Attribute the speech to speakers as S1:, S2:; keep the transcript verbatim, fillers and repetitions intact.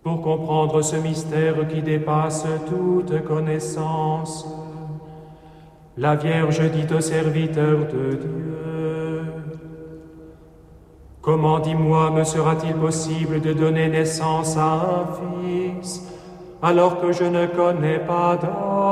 S1: pour comprendre ce mystère qui dépasse toute connaissance. La Vierge dit au serviteur de Dieu: comment, dis-moi, me sera-t-il possible de donner naissance à un fils, alors que je ne connais pas d'homme?